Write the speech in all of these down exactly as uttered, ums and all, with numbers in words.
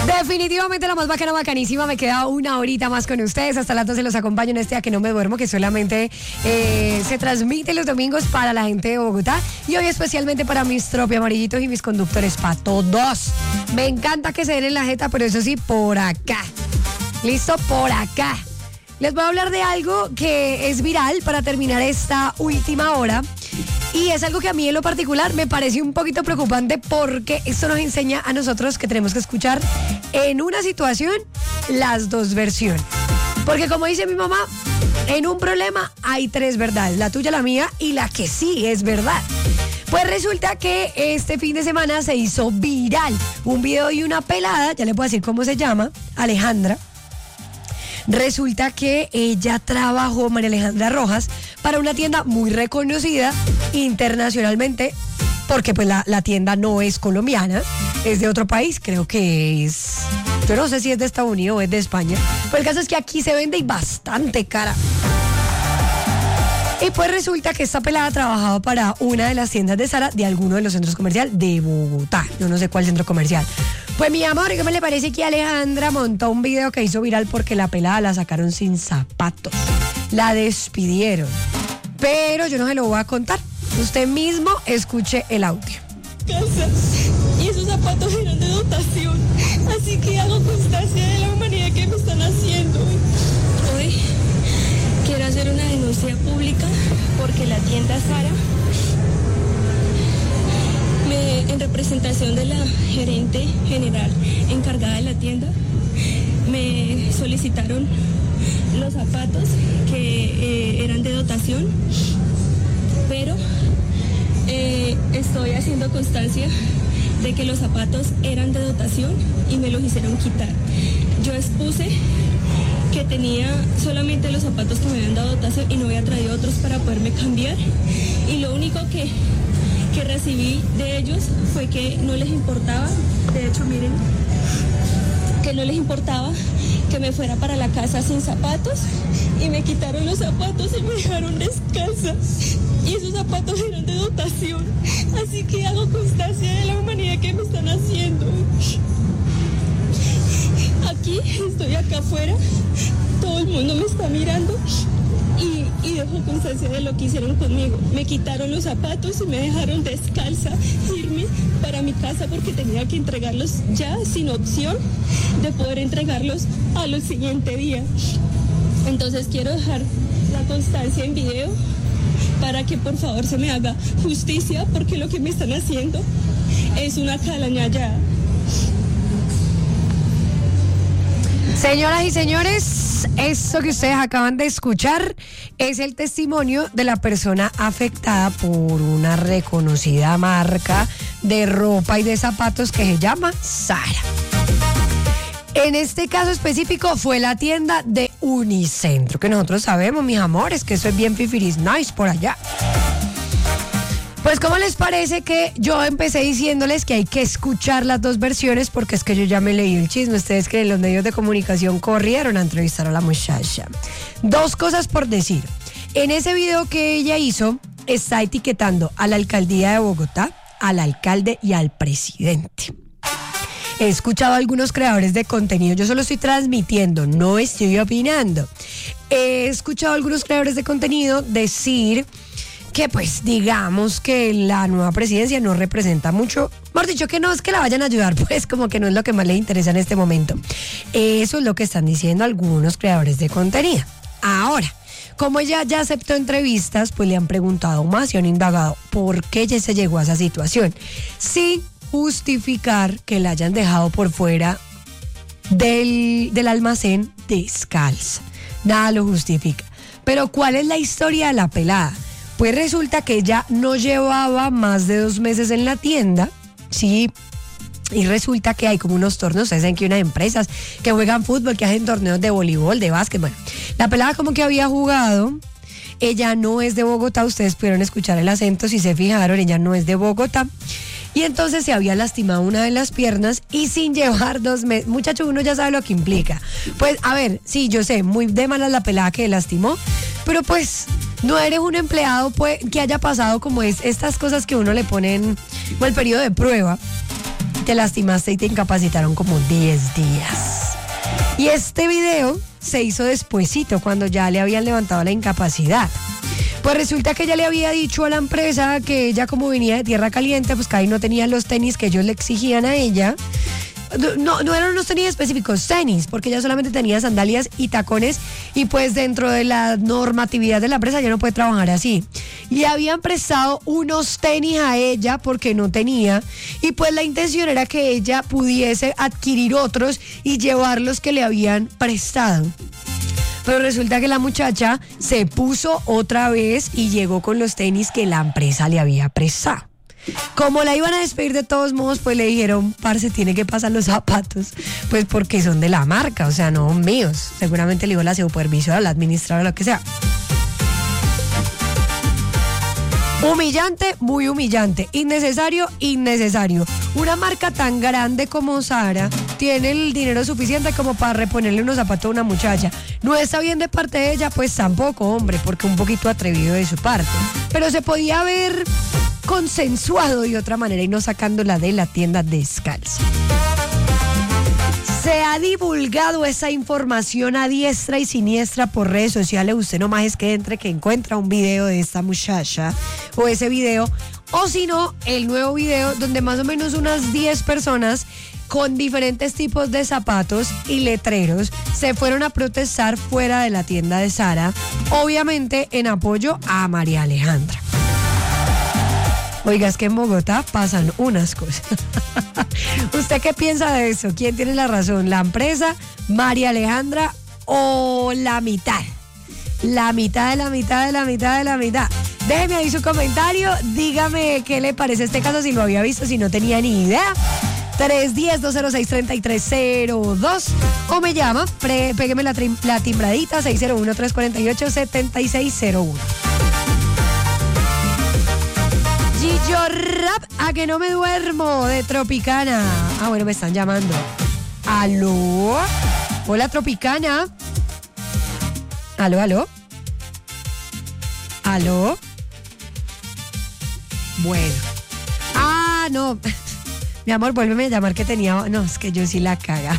Definitivamente la más bacana, bacanísima. Me queda una horita más con ustedes. Hasta las doce los acompaño en este día que no me duermo, que solamente eh, se transmite los domingos para la gente de Bogotá. Y hoy especialmente para mis tropi amarillitos y mis conductores, para todos. Me encanta que se den en la jeta, pero eso sí, por acá. Listo, por acá. Les voy a hablar de algo que es viral para terminar esta última hora. Y es algo que a mí en lo particular me parece un poquito preocupante porque esto nos enseña a nosotros que tenemos que escuchar en una situación las dos versiones. Porque como dice mi mamá, en un problema hay tres verdades, la tuya, la mía y la que sí es verdad. Pues resulta que este fin de semana se hizo viral un video y una pelada, ya le puedo decir cómo se llama, Alejandra. Resulta que ella trabajó, María Alejandra Rojas, para una tienda muy reconocida internacionalmente, porque pues la, la tienda no es colombiana, es de otro país, creo que es, yo no sé si es de Estados Unidos o es de España, pero el caso es que aquí se vende y bastante cara. Y pues resulta que esta pelada trabajaba para una de las tiendas de Zara de alguno de los centros comerciales de Bogotá. Yo no sé cuál centro comercial. Pues mi amor, ¿qué me le parece que Alejandra montó un video que hizo viral porque la pelada la sacaron sin zapatos? La despidieron. Pero yo no se lo voy a contar. Usted mismo escuche el audio. Casa. Y esos zapatos eran de dotación. Así que hago constancia de la humanidad que me están haciendo. Hoy quiero hacer una denuncia pública porque la tienda Zara, me, en representación de la gerente general encargada de la tienda, me solicitaron los zapatos que eh, eran de dotación, pero eh, estoy haciendo constancia de que los zapatos eran de dotación y me los hicieron quitar. Yo expuse que tenía solamente los zapatos que me habían dado dotación y no había traído otros para poderme cambiar, y lo único que, que recibí de ellos fue que no les importaba, de hecho miren, que no les importaba que me fuera para la casa sin zapatos, y me quitaron los zapatos y me dejaron descalza, y esos zapatos eran de dotación, así que hago constancia de la humanidad que me están haciendo. Aquí, estoy acá afuera, todo el mundo me está mirando y, y dejo constancia de lo que hicieron conmigo. Me quitaron los zapatos y me dejaron descalza irme para mi casa porque tenía que entregarlos ya sin opción de poder entregarlos a los siguiente día. Entonces quiero dejar la constancia en video para que por favor se me haga justicia, porque lo que me están haciendo es una calaña. Señoras y señores, esto que ustedes acaban de escuchar es el testimonio de la persona afectada por una reconocida marca de ropa y de zapatos que se llama Zara. En este caso específico fue la tienda de Unicentro, que nosotros sabemos, mis amores, que eso es bien fifiris nice por allá. Pues, ¿cómo les parece que yo empecé diciéndoles que hay que escuchar las dos versiones? Porque es que yo ya me leí el chisme. Ustedes que en los medios de comunicación corrieron a entrevistar a la muchacha. Dos cosas por decir. En ese video que ella hizo, está etiquetando a la alcaldía de Bogotá, al alcalde y al presidente. He escuchado a algunos creadores de contenido, yo solo estoy transmitiendo, no estoy opinando. He escuchado a algunos creadores de contenido decir que pues digamos que la nueva presidencia no representa mucho, mejor dicho, que no es que la vayan a ayudar, pues como que no es lo que más les interesa en este momento. Eso es lo que están diciendo algunos creadores de contenido. Ahora, como ella ya aceptó entrevistas, pues le han preguntado más y han indagado por qué ella se llegó a esa situación, sin justificar que la hayan dejado por fuera del, del almacén descalza. Nada lo justifica. Pero ¿cuál es la historia de la pelada? Pues resulta que ella no llevaba más de dos meses en la tienda, sí, y resulta que hay como unos torneos, ustedes saben que hay unas empresas que juegan fútbol, que hacen torneos de voleibol, de básquet, bueno, la pelada como que había jugado, ella no es de Bogotá, ustedes pudieron escuchar el acento, si se fijaron, ella no es de Bogotá, y entonces se había lastimado una de las piernas y sin llevar dos meses, muchacho, uno ya sabe lo que implica, pues a ver, sí, yo sé, muy de mala la pelada que lastimó, pero pues no eres un empleado pues, que haya pasado como es estas cosas que uno le ponen, como el periodo de prueba. te lastimaste y te incapacitaron como diez días. Y este video se hizo despuesito, cuando ya le habían levantado la incapacidad. Pues resulta que ella le había dicho a la empresa que ella, como venía de tierra caliente, pues que ahí no tenía los tenis que ellos le exigían a ella. No, no eran unos tenis específicos, tenis, porque ella solamente tenía sandalias y tacones, y pues dentro de la normatividad de la empresa ya no puede trabajar así. Le habían prestado unos tenis a ella porque no tenía, y pues la intención era que ella pudiese adquirir otros y llevar los que le habían prestado. Pero resulta que la muchacha se puso otra vez y llegó con los tenis que la empresa le había prestado. Como la iban a despedir de todos modos, pues le dijeron, parce, tiene que pasar los zapatos, pues porque son de la marca, o sea, no míos. Seguramente le dijo la supervisora, la administradora, lo que sea. Humillante, muy humillante. Innecesario, innecesario. Una marca tan grande como Zara tiene el dinero suficiente como para reponerle unos zapatos a una muchacha. No está bien de parte de ella, pues tampoco, hombre, porque un poquito atrevido de su parte. Pero se podía haber consensuado de otra manera y no sacándola de la tienda descalza. Se ha divulgado esa información a diestra y siniestra por redes sociales. Usted nomás es que entre, que encuentra un video de esta muchacha o ese video, o si no, el nuevo video donde más o menos unas diez personas con diferentes tipos de zapatos y letreros se fueron a protestar fuera de la tienda de Zara, obviamente en apoyo a María Alejandra. Oiga, es que en Bogotá pasan unas cosas. ¿Usted qué piensa de eso? ¿Quién tiene la razón? ¿La empresa, María Alejandra o la mitad? La mitad de la mitad de la mitad de la mitad. Déjeme ahí su comentario, dígame qué le parece este caso, si lo había visto, si no tenía ni idea. tres uno cero, dos cero seis, tres tres cero dos o me llama, pre, pégueme la, tri, la timbradita seis cero uno, tres cuatro ocho, siete seis cero uno. Gillo Rap, a que no me duermo, de Tropicana. Ah, bueno, me están llamando. ¿Aló? Hola, Tropicana. ¿Aló, aló? ¿Aló? Bueno. Ah, no. Mi amor, vuélveme a llamar que tenía... No, es que yo sí la caga.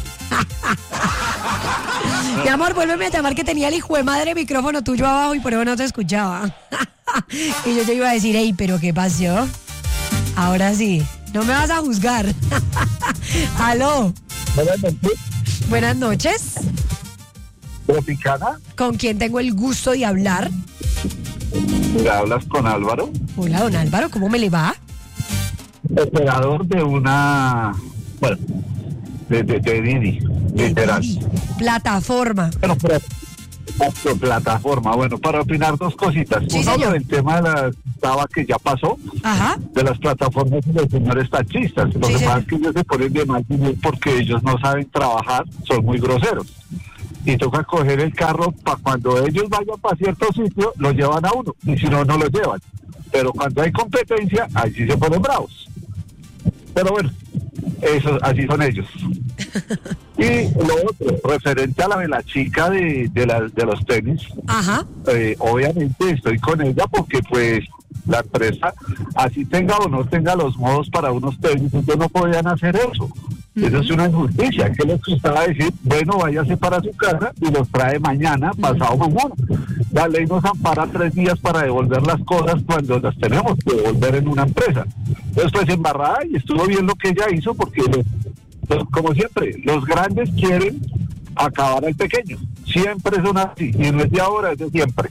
Mi amor, vuélveme a llamar que tenía el hijo de madre micrófono tuyo abajo y por eso no te escuchaba. Y yo te iba a decir, ey, ¿pero qué pasó? Ahora sí, no me vas a juzgar. Aló. Buenas noches. Buenas noches. ¿Tropicana? ¿Con quién tengo el gusto de hablar? Mira, hablas con Álvaro. Hola, don Álvaro, ¿cómo me le va? Operador de una... Bueno, de, de, de Didi, literal. Didi. Plataforma. Bueno, pero... Exacto, plataforma. Bueno, para opinar dos cositas. Sí, Uno, señor. el tema de la taba que ya pasó. Ajá. De las plataformas de los señores taxistas. Lo Sí, que señor. pasa es que ellos se ponen de mal humor porque ellos no saben trabajar, son muy groseros. Y toca coger el carro para cuando ellos vayan para cierto sitio, lo llevan a uno. Y si no, no lo llevan. Pero cuando hay competencia, ahí sí se ponen bravos. Pero bueno, eso, así son ellos. Y lo otro, referente a la de la chica de, de, la, de los tenis, Ajá. eh, obviamente estoy con ella porque pues la empresa, así tenga o no tenga los modos para unos tenis, ellos no podían hacer eso. Uh-huh. Eso es una injusticia. ¿Qué les gustaba decir? Bueno, váyase para su casa y los trae mañana, uh-huh. pasado mañana. La ley nos ampara tres días para devolver las cosas cuando las tenemos que devolver en una empresa. Entonces pues embarrada, y estuvo bien lo que ella hizo porque los, los, como siempre, los grandes quieren acabar al pequeño. Siempre son así, y no es de ahora, es de siempre.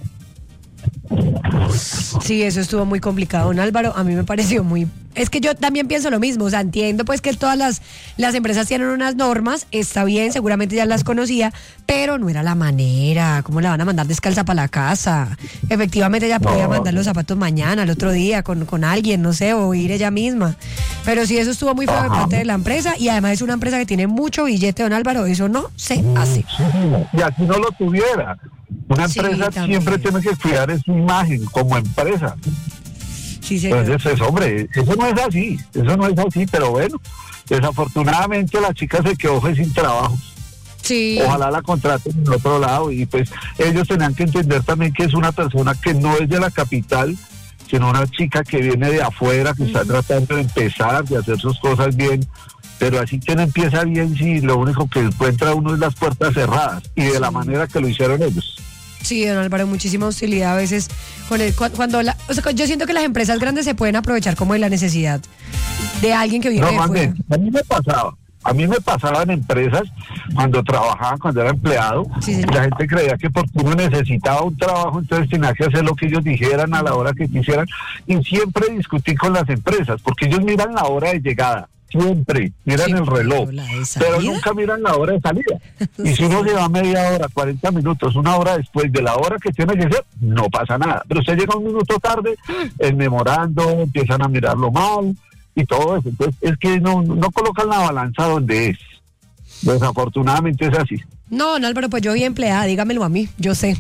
Sí, eso estuvo muy complicado, don Álvaro. A mí me pareció muy... Es que yo también pienso lo mismo, o sea, entiendo pues que todas las, las empresas tienen unas normas, está bien, seguramente ya las conocía, pero no era la manera. ¿Cómo la van a mandar descalza para la casa? Efectivamente ella podía no. mandar los zapatos mañana, el otro día, con, con alguien, no sé, o ir ella misma. Pero sí, eso estuvo muy feo de parte de la empresa, y además es una empresa que tiene mucho billete, don Álvaro, eso no se hace. Y así no lo tuviera. Una empresa sí, siempre tiene que cuidar su imagen como empresa. Sí, señor. Entonces, pues, hombre, eso no es así, eso no es así, pero bueno, desafortunadamente la chica se quedó sin trabajo. Sí. Ojalá la contraten en otro lado, y pues ellos tenían que entender también que es una persona que no es de la capital, sino una chica que viene de afuera, que uh-huh. está tratando de empezar, de hacer sus cosas bien, pero así que no empieza bien si lo único que encuentra uno es las puertas cerradas y de la manera que lo hicieron ellos. Sí, don Álvaro, muchísima hostilidad a veces con el, cuando la, o sea, yo siento que las empresas grandes se pueden aprovechar como de la necesidad de alguien que viene de fuera. A mí me pasaba, a mí me pasaba en empresas cuando trabajaba, cuando era empleado, sí, sí. La gente creía que porque uno necesitaba un trabajo, entonces tenía que hacer lo que ellos dijeran a la hora que quisieran, y siempre discutí con las empresas, porque ellos miran la hora de llegada. Siempre miran sí, el reloj, pero nunca miran la hora de salida. Y si uno se va media hora, cuarenta minutos, una hora después de la hora que tiene que ser, no pasa nada. Pero usted llega un minuto tarde, el memorando, empiezan a mirarlo mal y todo eso. Entonces es que no, no colocan la balanza donde es. Desafortunadamente es así. No, no, Álvaro, pues yo vi empleada, dígamelo a mí, yo sé.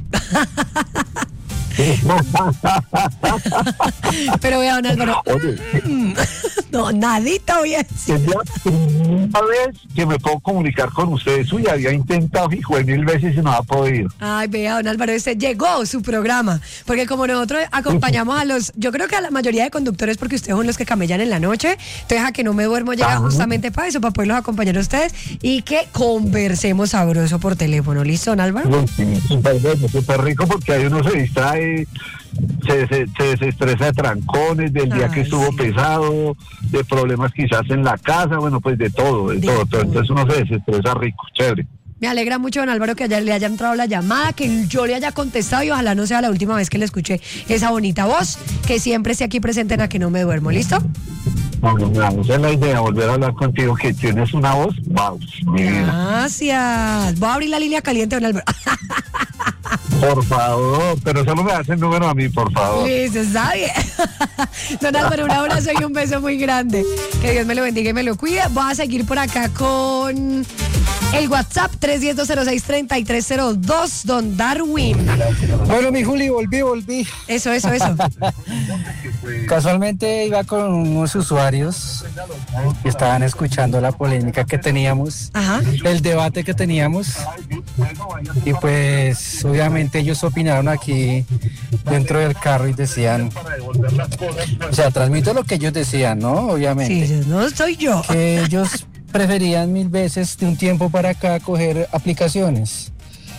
Pero vea, don Álvaro. Oye, no, nadita voy a decir. Es la primera vez que me puedo comunicar con ustedes. Uy, había intentado, hijo, de mil veces y no ha podido. Ay, vea, don Álvaro, este llegó su programa. Porque como nosotros acompañamos a los, yo creo que a la mayoría de conductores, porque ustedes son los que camellan en la noche, entonces a que no me duermo llega justamente para eso, para poderlos acompañar a ustedes y que conversemos sabroso por teléfono. ¿Listo, don Álvaro? Sí, súper bueno, súper rico, porque ahí uno se distrae. Se, se, se desestresa de trancones, del día Ay, que estuvo sí. pesado, de problemas quizás en la casa, bueno, pues de todo, de, de todo, todo. Entonces uno se desestresa rico, chévere. Me alegra mucho, don Álvaro, que le haya entrado la llamada, que yo le haya contestado y ojalá no sea la última vez que le escuché esa bonita voz, que siempre esté aquí presente en A Que No Me Duermo. ¿Listo? Bueno, mira, esa es la idea, volver a hablar contigo, que tienes una voz, wow, mi vida. Gracias. Voy a abrir la línea caliente, don Álvaro. Por favor, pero solo me hace el número a mí, por favor. Listo, está bien. Don Álvaro, un abrazo y un beso muy grande. Que Dios me lo bendiga y me lo cuide. Voy a seguir por acá con el WhatsApp tres uno cero, cero seis tres tres cero dos, don Darwin. Bueno, mi Juli, volví, volví. Eso, eso, eso. Casualmente iba con unos usuarios que estaban escuchando la polémica que teníamos, Ajá. el debate que teníamos, y pues obviamente ellos opinaron aquí dentro del carro y decían, o sea, transmito lo que ellos decían, ¿no? Obviamente. Sí, no soy yo. Que ellos preferían mil veces de un tiempo para acá coger aplicaciones.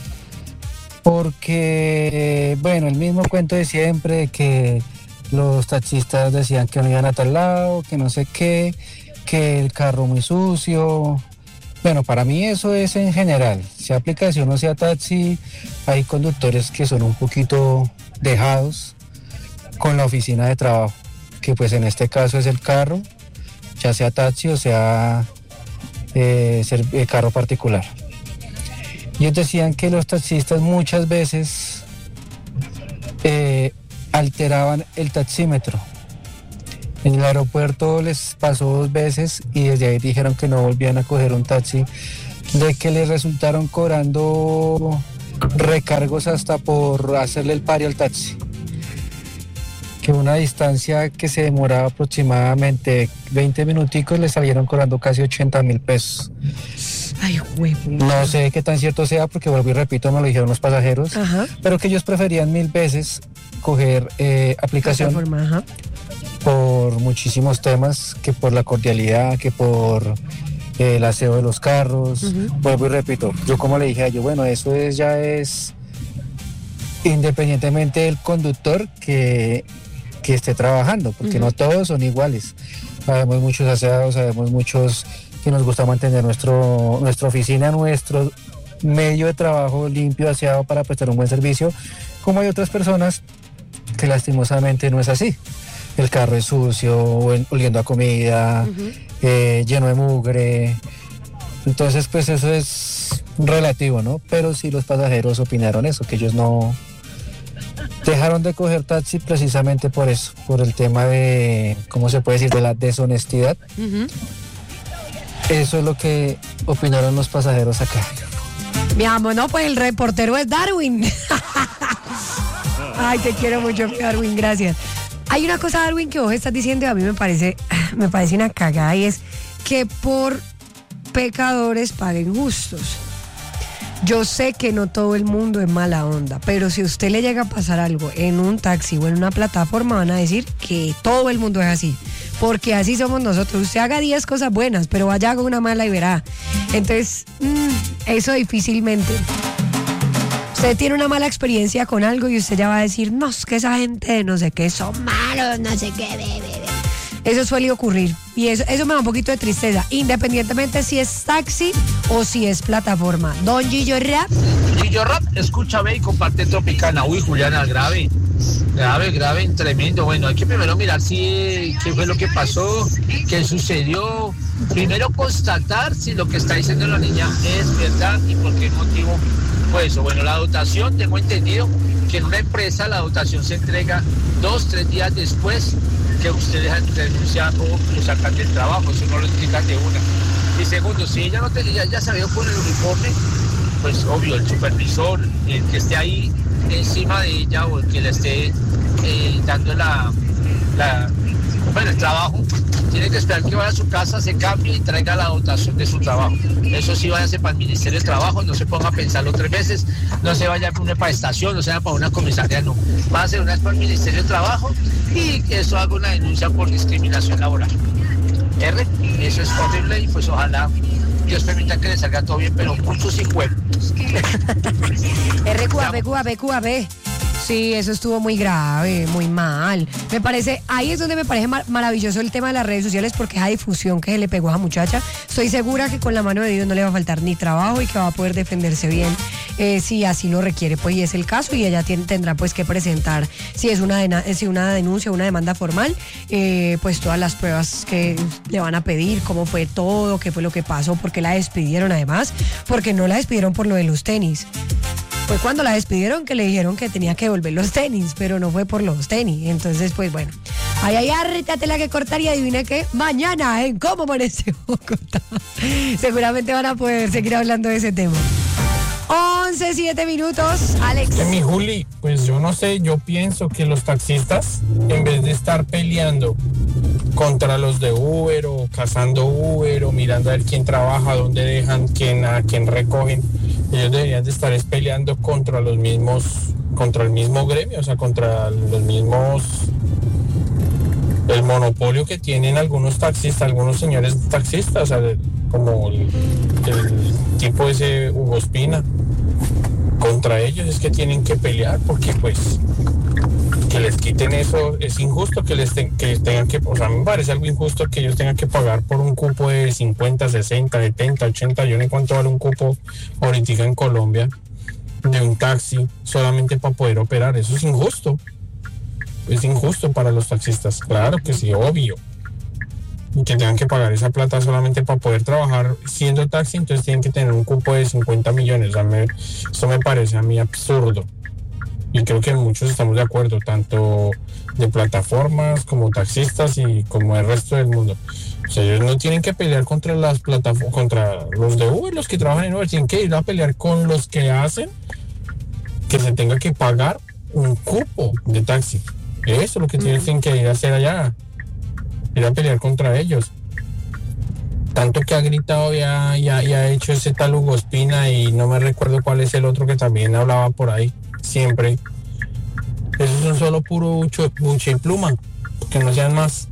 Porque, bueno, el mismo cuento de siempre, que los taxistas decían que no iban a tal lado, que no sé qué, que el carro muy sucio. Bueno, para mí eso es en general, sea aplicación o sea taxi, hay conductores que son un poquito dejados con la oficina de trabajo, que pues en este caso es el carro, ya sea taxi o sea eh, ser, eh, carro particular. Ellos decían que los taxistas muchas veces eh, alteraban el taxímetro. En el aeropuerto les pasó dos veces y desde ahí dijeron que no volvían a coger un taxi, de que les resultaron cobrando recargos hasta por hacerle el pari al taxi. Que una distancia que se demoraba aproximadamente veinte minuticos les salieron cobrando casi ochenta mil pesos. Ay, güey. No sé qué tan cierto sea, porque vuelvo y repito, me lo dijeron los pasajeros, Ajá. pero que ellos preferían mil veces coger eh, aplicación Ajá. por muchísimos temas, que por la cordialidad, que por eh, el aseo de los carros. Uh-huh. Vuelvo y repito, yo como le dije a ellos, bueno, eso es ya es independientemente del conductor que, que esté trabajando, porque uh-huh. no todos son iguales. Sabemos muchos aseados, sabemos muchos que nos gusta mantener nuestro, nuestra oficina, nuestro medio de trabajo limpio, aseado para prestar un buen servicio, como hay otras personas que lastimosamente no es así. El carro es sucio, oliendo a comida, uh-huh. eh, lleno de mugre. Entonces, pues eso es relativo, ¿no? Pero sí los pasajeros opinaron eso, que ellos no dejaron de coger taxi precisamente por eso, por el tema de, ¿cómo se puede decir?, de la deshonestidad. Uh-huh. Eso es lo que opinaron los pasajeros acá. Mi amor, no, pues el reportero es Darwin. Ay, te quiero mucho, Darwin, gracias. Hay una cosa, Darwin, que vos estás diciendo y a mí me parece, me parece una cagada, y es que por pecadores paguen justos. Yo sé que no todo el mundo es mala onda, pero si a usted le llega a pasar algo en un taxi o en una plataforma, van a decir que todo el mundo es así. porque así somos nosotros. Usted haga diez cosas buenas, pero vaya haga una mala y verá. Entonces, mmm, eso difícilmente. Usted tiene una mala experiencia con algo y usted ya va a decir, no, es que esa gente no sé qué son malos, no sé qué, bebé. Eso suele ocurrir y eso, eso me da un poquito de tristeza, independientemente si es taxi o si es plataforma. Don Gillo Rap. Gillo Rap, escúchame y comparte Tropicana. Uy, Juliana, grave, grave, grave, tremendo. Bueno, hay que primero mirar si qué fue lo que pasó, qué sucedió. Primero constatar si lo que está diciendo la niña es verdad y por qué motivo fue eso. Bueno, la dotación, tengo entendido que en una empresa la dotación se entrega dos, tres días después que usted deja de denunciar o lo sacan del trabajo, eso no lo indican de una. Y segundo, si ella no te, ya, ya sabía con el uniforme, pues obvio, el supervisor, el que esté ahí encima de ella o el que le esté eh, dando la, la, bueno, el trabajo, tiene que esperar que vaya a su casa, se cambie y traiga la dotación de su trabajo. Eso sí, váyase para el Ministerio de Trabajo, no se ponga a pensarlo tres veces, no se vaya para una estación, no se vaya para una comisaría, no. Va a hacer una vez para el Ministerio de Trabajo y que eso haga una denuncia por discriminación laboral. R, eso es horrible y pues ojalá Dios permita que le salga todo bien, pero muchos sí juegan. R, Q A B, Q A B, Q A B. Sí, eso estuvo muy grave, muy mal. Me parece, ahí es donde me parece mar- maravilloso el tema de las redes sociales, porque esa difusión que se le pegó a esa muchacha, estoy segura que con la mano de Dios no le va a faltar ni trabajo y que va a poder defenderse bien, eh, si así lo requiere, pues, y es el caso, y ella tiene, tendrá pues que presentar, si es una, dena- si una denuncia, una demanda formal, eh, pues todas las pruebas que le van a pedir, cómo fue todo, qué fue lo que pasó, por qué la despidieron además, porque no la despidieron por lo de los tenis. Fue cuando la despidieron que le dijeron que tenía que devolver los tenis, pero no fue por los tenis. Entonces, pues bueno, ay, ay, harta tela que cortar y adivina que mañana en Cómo Amanece Bogotá seguramente van a poder seguir hablando de ese tema. once, siete minutos, Alex. Mi Juli, pues yo no sé, yo pienso que los taxistas, en vez de estar peleando contra los de Uber o cazando Uber o mirando a ver quién trabaja, dónde dejan, quién, a quién recogen, ellos deberían de estar es peleando contra los mismos, contra el mismo gremio, o sea, contra los mismos, el monopolio que tienen algunos taxistas, algunos señores taxistas, o sea, como el, el tipo ese Hugo Espina. Contra ellos es que tienen que pelear, porque pues que les quiten eso es injusto, que les, te, que les tengan que, o sea, me parece algo injusto que ellos tengan que pagar por un cupo de cincuenta, sesenta, setenta, ochenta, yo no sé cuánto vale un cupo ahorita en Colombia de un taxi solamente para poder operar. Eso es injusto, es injusto para los taxistas, claro que sí, obvio, y que tengan que pagar esa plata solamente para poder trabajar siendo taxi, entonces tienen que tener un cupo de cincuenta millones, o sea, me, eso me parece a mí absurdo. Y creo que muchos estamos de acuerdo, tanto de plataformas como taxistas y como el resto del mundo. O sea, ellos no tienen que pelear contra las plataformas, contra los de Uber, los que trabajan en Uber, tienen que ir a pelear con los que hacen que se tenga que pagar un cupo de taxi. Eso es lo que tienen que ir a hacer allá, ir a pelear contra ellos. Tanto que ha gritado y ha, y ha, y ha hecho ese tal Hugo Espina, y no me recuerdo cuál es el otro que también hablaba por ahí. Siempre. Eso es un solo puro buche, buche y pluma, que no sean más.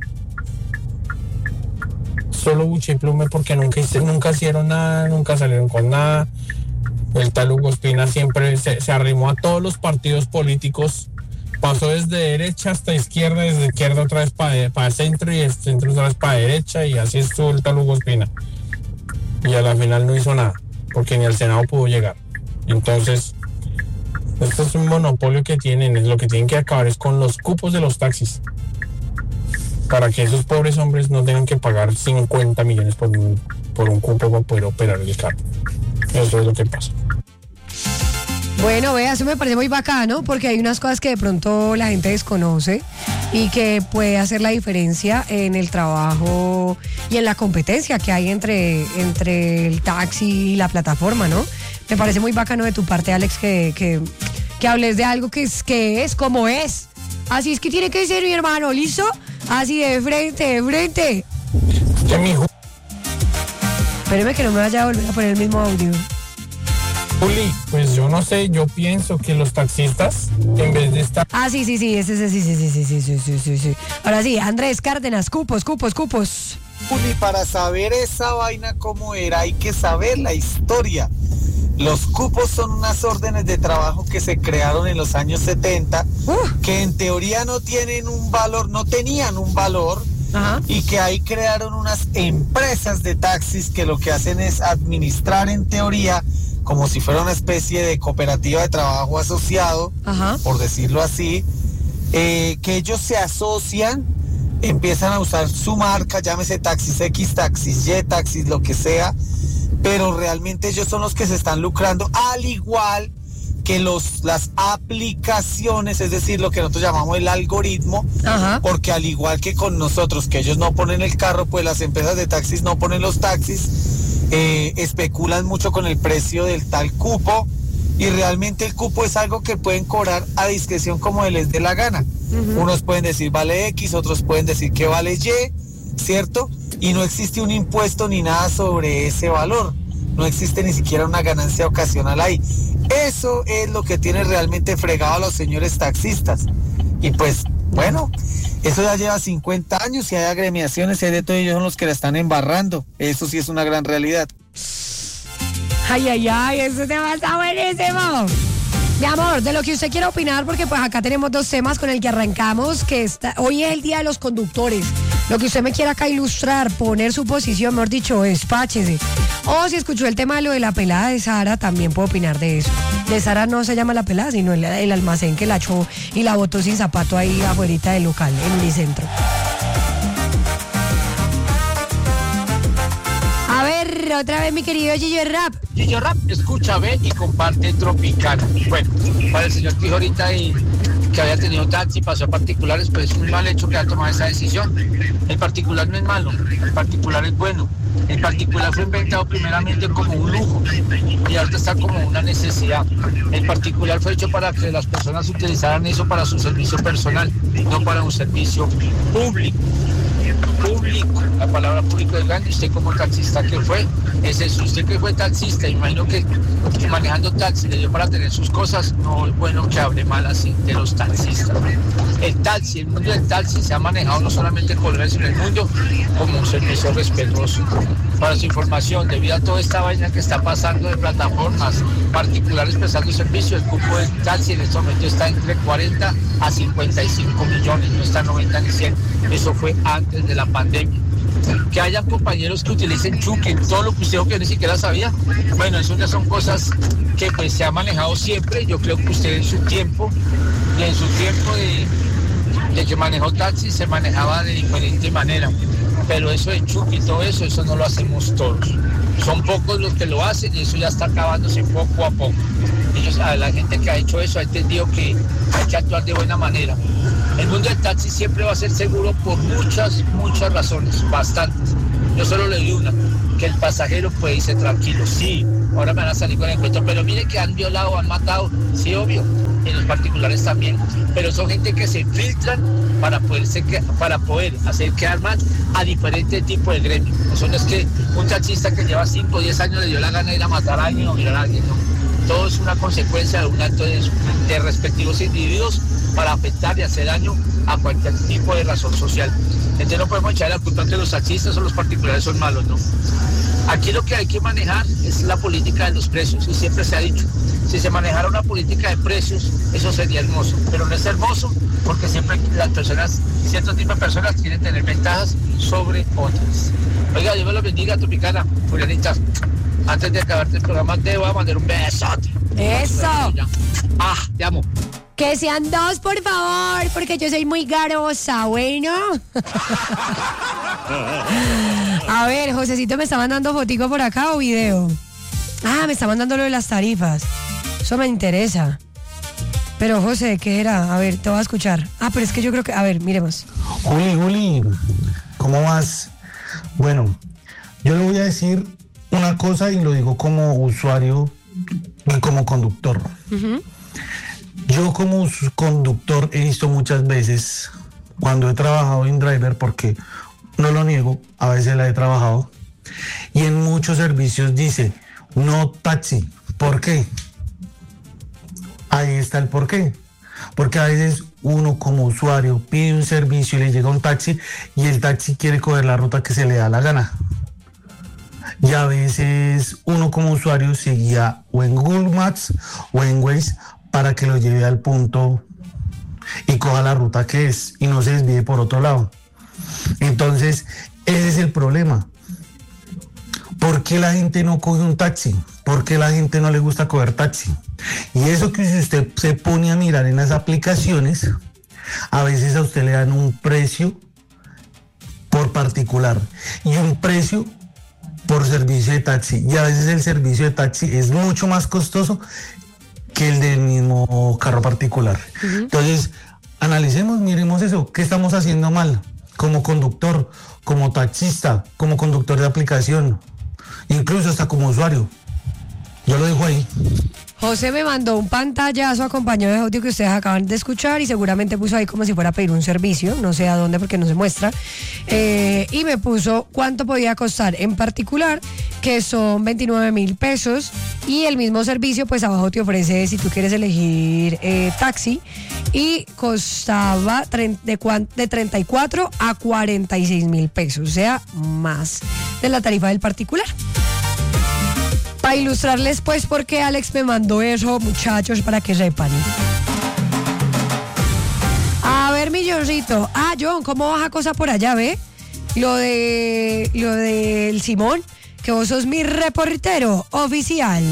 Solo buche y pluma, porque nunca, nunca hicieron nada, nunca salieron con nada. El tal Hugo Espina siempre se, se arrimó a todos los partidos políticos, pasó desde derecha hasta izquierda, desde izquierda otra vez para, para centro y el centro otra vez para derecha, y así estuvo el tal Hugo Espina. Y a la final no hizo nada, porque ni al Senado pudo llegar. Entonces, esto es un monopolio que tienen, es lo que tienen que acabar es con los cupos de los taxis, para que esos pobres hombres no tengan que pagar cincuenta millones por un, por un cupo para poder operar el carro. Eso es lo que pasa. Bueno, vea, eso me parece muy bacano, porque hay unas cosas que de pronto la gente desconoce y que puede hacer la diferencia en el trabajo y en la competencia que hay entre, entre el taxi y la plataforma, ¿no? Me parece muy bacano de tu parte, Alex, que, que, que hables de algo que es, que es como es. Así es que tiene que ser, mi hermano, ¿listo? Así de frente, de frente. Ya, mijo. Espéreme que no me vaya a volver a poner el mismo audio. Juli, pues yo no sé, yo pienso que los taxistas, en vez de estar... Ah, sí, sí, sí, ese, ese, sí, sí, sí, sí, sí, sí, sí, sí, sí. Ahora sí, Andrés Cárdenas, cupos, cupos, cupos. Juli, para saber esa vaina cómo era, hay que saber la historia. Los cupos son unas órdenes de trabajo que se crearon en los años setenta, uh. que en teoría no tienen un valor, no tenían un valor, uh-huh. y que ahí crearon unas empresas de taxis que lo que hacen es administrar en teoría como si fuera una especie de cooperativa de trabajo asociado, uh-huh. por decirlo así, eh, que ellos se asocian, empiezan a usar su marca, llámese Taxis X, Taxis Y, Taxis, lo que sea, pero realmente ellos son los que se están lucrando, al igual que los, las aplicaciones, es decir, lo que nosotros llamamos el algoritmo, uh-huh. porque al igual que con nosotros, que ellos no ponen el carro, pues las empresas de taxis no ponen los taxis, eh, especulan mucho con el precio del tal cupo, y realmente el cupo es algo que pueden cobrar a discreción como les dé la gana. Uh-huh. Unos pueden decir vale X, otros pueden decir que vale Y, ¿cierto? Y no existe un impuesto ni nada sobre ese valor, no existe ni siquiera una ganancia ocasional ahí. Eso es lo que tiene realmente fregado a los señores taxistas. Y pues, bueno, eso ya lleva cincuenta años y hay agremiaciones y hay de todo, ellos son los que la están embarrando. Eso sí es una gran realidad. Ay, ay, ay, ese tema está buenísimo. Mi amor, de lo que usted quiera opinar, porque pues acá tenemos dos temas con el que arrancamos, que está, hoy es el día de los conductores. Lo que usted me quiera acá ilustrar, poner su posición, mejor dicho, despáchese. O si escuchó el tema de lo de la pelada de Sara, también puedo opinar de eso. De Sara no se llama la pelada, sino el, el almacén que la echó y la botó sin zapato ahí afuera del local, en Unicentro. A ver, otra vez mi querido Gillo Rap. Gillo Rap, escucha, ve y comparte Tropicana. Bueno, para el señor que dijo ahorita y que había tenido taxi, pasó a particulares, pues es un mal hecho que ha tomado esa decisión. El particular no es malo, el particular es bueno. El particular fue inventado primeramente como un lujo y ahorita está como una necesidad. El particular fue hecho para que las personas utilizaran eso para su servicio personal, no para un servicio público. Público, la palabra público es grande. Usted como taxista que fue, es eso. Usted que fue taxista, imagino que, que manejando taxi le dio para tener sus cosas. No es bueno que hable mal así de los taxistas. El taxi, el mundo del taxi se ha manejado no solamente en Colombia, sino en el mundo como un servicio respetuoso. Para su información, debido a toda esta vaina que está pasando de plataformas particulares prestando servicio, el cupo del taxi en este momento está entre cuarenta a cincuenta y cinco millones, no está noventa ni cien. Eso fue antes de la pandemia. Que hayan compañeros que utilicen Chucky, todo lo que usted que ni siquiera sabía, bueno, eso ya son cosas que pues se ha manejado siempre. Yo creo que usted en su tiempo y en su tiempo de, de que manejó taxi se manejaba de diferente manera, pero eso de Chucky y todo eso, eso no lo hacemos todos. Son pocos los que lo hacen y eso ya está acabándose poco a poco. Ellos, la gente que ha hecho eso ha entendido que hay que actuar de buena manera. El mundo del taxi siempre va a ser seguro por muchas, muchas razones, bastantes. Yo solo le di una, que el pasajero puede irse tranquilo. Sí, ahora me van a salir con el encuentro, pero mire que han violado, han matado, sí, obvio, en los particulares también. Pero son gente que se filtran para, poderse, para poder hacer quedar mal a diferentes tipos de gremios. Eso no es que un taxista que lleva cinco o diez años le dio la gana de ir a matar a alguien o mirar a alguien, no. Todo es una consecuencia de un acto de, de respectivos individuos para afectar y hacer daño a cualquier tipo de razón social. Entonces no podemos echar la culpa que los taxistas o los particulares son malos, no. Aquí lo que hay que manejar es la política de los precios, y siempre se ha dicho, si se manejara una política de precios, eso sería hermoso, pero no es hermoso porque siempre las personas, cierto tipo de personas quieren tener ventajas sobre otras. Oiga, Dios me lo bendiga, Tropicana, Julianita. Antes de acabarte el programa te voy a mandar un besote. ¡Eso! Ah, te amo. Que sean dos, por favor, porque yo soy muy garosa, bueno. A ver, Josecito me está mandando fotico por acá o video. Ah, me está mandando lo de las tarifas. Eso me interesa. Pero, José, ¿qué era? A ver, te voy a escuchar. Ah, pero es que yo creo que... A ver, miremos. Juli, Juli, ¿cómo vas? Bueno, yo le voy a decir una cosa y lo digo como usuario y como conductor. Uh-huh. Yo como conductor he visto muchas veces cuando he trabajado en driver, porque no lo niego, a veces la he trabajado, y en muchos servicios dice no taxi, ¿Por qué? Ahí está el por qué. Porque a veces uno como usuario pide un servicio y le llega un taxi y el taxi quiere coger la ruta que se le da la gana. Y a veces uno como usuario se guía o en Google Maps o en Waze para que lo lleve al punto y coja la ruta que es y no se desvíe por otro lado. Entonces, ese es el problema. ¿Por qué la gente no coge un taxi? ¿Por qué la gente no le gusta coger taxi? Y eso que si usted se pone a mirar en las aplicaciones, a veces a usted le dan un precio por particular y un precio por servicio de taxi. Y a veces el servicio de taxi es mucho más costoso que el del mismo carro particular. Uh-huh. Entonces, analicemos, miremos eso. ¿Qué estamos haciendo mal? Como conductor, como taxista, como conductor de aplicación, incluso hasta como usuario. Yo lo dejo ahí. José me mandó un pantallazo acompañado de audio que ustedes acaban de escuchar y seguramente puso ahí como si fuera a pedir un servicio, no sé a dónde porque no se muestra, eh, y me puso cuánto podía costar en particular, que son veintinueve mil pesos, y el mismo servicio pues abajo te ofrece si tú quieres elegir eh, taxi, y costaba de, de treinta y cuatro a cuarenta y seis mil pesos, o sea, más de la tarifa del particular. Para ilustrarles, pues, por qué Alex me mandó eso, muchachos, para que sepan. A ver, mi Johncito. Ah, John, ¿cómo baja cosa por allá, ve? Lo de... Lo del Simón, que vos sos mi reportero oficial.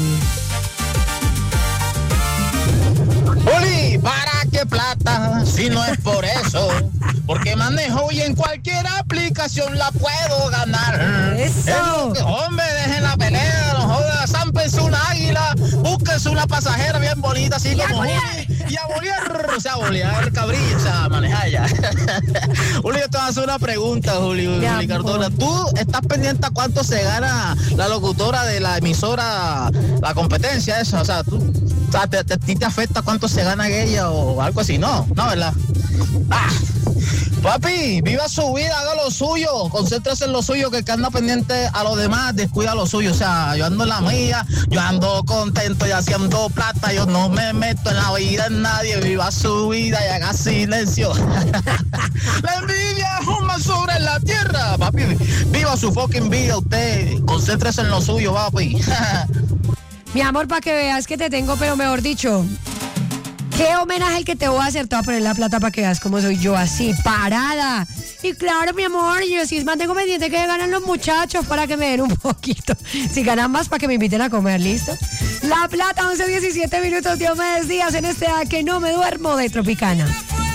Oli, ¿para qué plata? Si no es por eso. Porque manejo y en cualquier aplicación la puedo ganar. Eso. Es, hombre, dejen la pelea, no jodas. Zámpense una águila, búsquense una pasajera bien bonita, así como Juli. Y a bolear, o sea, bolear cabrillo, o sea, manejar ya. Juli, yo te voy a hacer una pregunta, Juli, Juli Cardona. ¿Tú estás pendiente a cuánto se gana la locutora de la emisora, la competencia esa? O sea, tú... O sea, ¿te, te, te afecta cuánto se gana ella o algo así? No, no, ¿verdad? ¡Ah! Papi, viva su vida, haga lo suyo, concéntrese en lo suyo, que el que anda pendiente a los demás descuida lo suyo. O sea, yo ando en la mía, yo ando contento y haciendo plata, yo no me meto en la vida de nadie, viva su vida y haga silencio. La envidia es un mal sobre la tierra, papi, viva su fucking vida usted, concéntrese en lo suyo, papi. Mi amor, para que veas que te tengo, pero mejor dicho, ¿qué homenaje el que te voy a hacer? Te voy a poner la plata para que veas cómo soy yo, así, parada. Y claro, mi amor, yo sí mantengo pendiente que ganan los muchachos para que me den un poquito. Si ganan más, para que me inviten a comer, ¿listo? La plata, once diecisiete minutos, Dios me días en este A que no me duermo de Tropicana.